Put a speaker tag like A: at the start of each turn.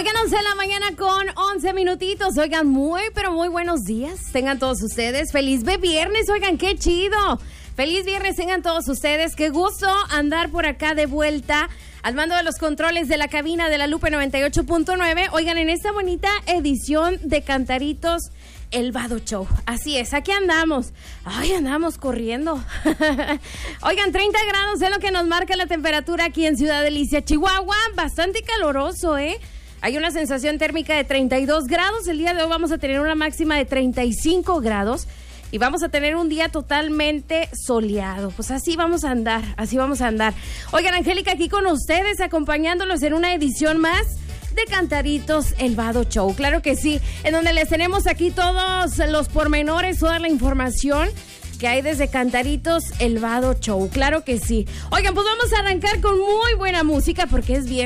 A: Oigan, 11 de la mañana con 11 minutitos. Oigan, muy, pero muy buenos días. Tengan todos ustedes. Feliz viernes. Oigan, qué chido. Feliz viernes tengan todos ustedes. Qué gusto andar por acá de vuelta al mando de los controles de la cabina de la Lupe 98.9. Oigan, en esta bonita edición de Cantaritos, el Vado Show. Así es, aquí andamos. Ay, andamos corriendo. Oigan, 30 grados es lo que nos marca la temperatura aquí en Ciudad Delicia, Chihuahua. Bastante caloroso, ¿eh? Hay una sensación térmica de 32 grados. El día de hoy vamos a tener una máxima de 35 grados. Y vamos a tener un día totalmente soleado. Pues así vamos a andar, así vamos a andar. Oigan, Angélica aquí con ustedes, acompañándolos en una edición más de Cantaritos, el Vado Show. Claro que sí, en donde les tenemos aquí todos los pormenores, toda la información que hay desde Cantaritos, el Vado Show. Claro que sí. Oigan, pues vamos a arrancar con muy buena música porque es viernes.